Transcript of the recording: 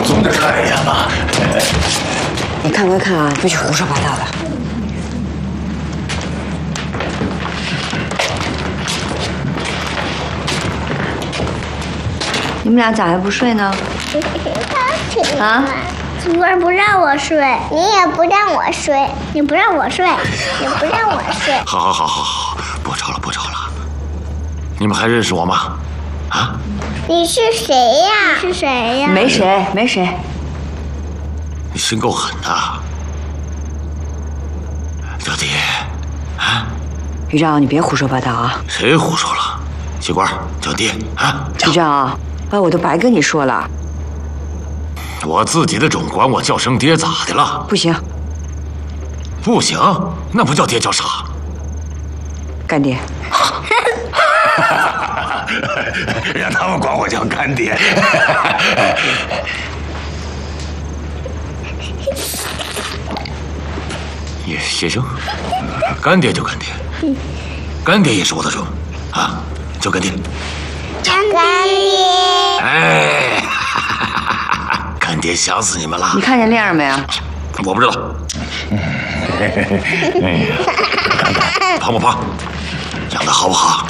松着看呀嘛。 你看归看啊，别去胡说八道的。你们俩咋还不睡呢？啊？ 昨儿不让我睡，你也不让我睡，你不让我睡，也不让我睡。 好，不吵了。你们还认识我吗？啊？ 你是谁呀？是谁呀？ 没谁。 你心够狠的，小弟。啊？ 于正，你别胡说八道啊！ 谁胡说了？西瓜叫爹啊！ 于正，我都白跟你说了。 我自己的种，管我叫声爹咋的了？ 不行， 那不叫爹叫啥？ 干爹。 让他们管我叫干爹。也行，干爹就干爹，干爹也是我的种啊，叫干爹。 干爹。 哎，干爹想死你们了！ 你看见亮没有？ 我不知道。胖不胖？养的好不好？